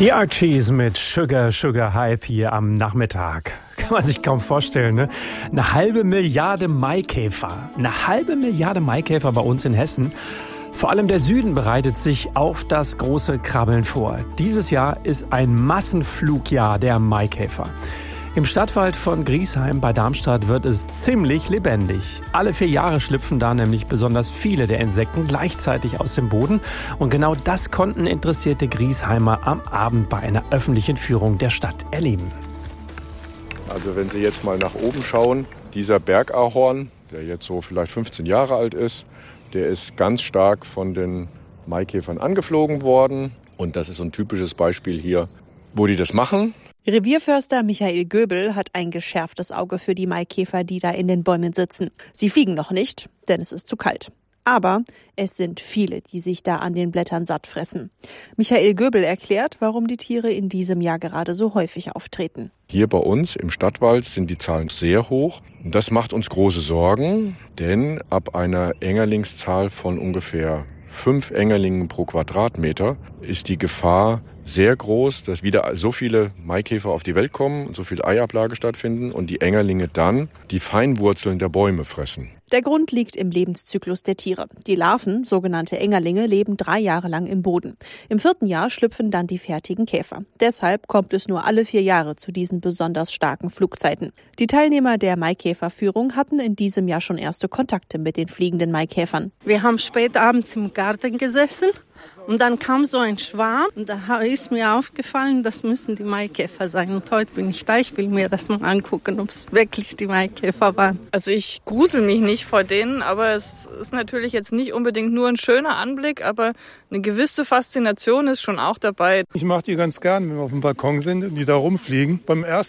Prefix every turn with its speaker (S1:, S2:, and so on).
S1: Die Archies mit Sugar, Sugar Hype hier am Nachmittag. Kann man sich kaum vorstellen, ne? 1/2 Milliarde Maikäfer. 1/2 Milliarde Maikäfer bei uns in Hessen. Vor allem der Süden bereitet sich auf das große Krabbeln vor. Dieses Jahr ist ein Massenflugjahr der Maikäfer. Im Stadtwald von Griesheim bei Darmstadt wird es ziemlich lebendig. Alle 4 Jahre schlüpfen da nämlich besonders viele der Insekten gleichzeitig aus dem Boden. Und genau das konnten interessierte Griesheimer am Abend bei einer öffentlichen Führung der Stadt erleben.
S2: Also wenn Sie jetzt mal nach oben schauen, dieser Bergahorn, der jetzt so vielleicht 15 Jahre alt ist, der ist ganz stark von den Maikäfern angeflogen worden. Und das ist so ein typisches Beispiel hier, wo die das machen.
S3: Revierförster Michael Göbel hat ein geschärftes Auge für die Maikäfer, die da in den Bäumen sitzen. Sie fliegen noch nicht, denn es ist zu kalt. Aber es sind viele, die sich da an den Blättern satt fressen. Michael Göbel erklärt, warum die Tiere in diesem Jahr gerade so häufig auftreten.
S2: Hier bei uns im Stadtwald sind die Zahlen sehr hoch. Das macht uns große Sorgen, denn ab einer Engerlingszahl von ungefähr 5 Engerlingen pro Quadratmeter ist die Gefahr sehr groß, dass wieder so viele Maikäfer auf die Welt kommen und so viel Eiablage stattfinden und die Engerlinge dann die Feinwurzeln der Bäume fressen.
S3: Der Grund liegt im Lebenszyklus der Tiere. Die Larven, sogenannte Engerlinge, leben 3 Jahre lang im Boden. Im 4. Jahr schlüpfen dann die fertigen Käfer. Deshalb kommt es nur alle 4 Jahre zu diesen besonders starken Flugzeiten. Die Teilnehmer der Maikäferführung hatten in diesem Jahr schon erste Kontakte mit den fliegenden Maikäfern.
S4: Wir haben spät abends im Garten gesessen. Und dann kam so ein Schwarm und da ist mir aufgefallen, das müssen die Maikäfer sein. Und heute bin ich da, ich will mir das mal angucken, ob es wirklich die Maikäfer waren.
S5: Also ich grusel mich nicht vor denen, aber es ist natürlich jetzt nicht unbedingt nur ein schöner Anblick, aber eine gewisse Faszination ist schon auch dabei.
S6: Ich mache die ganz gern, wenn wir auf dem Balkon sind und die da rumfliegen. Beim ersten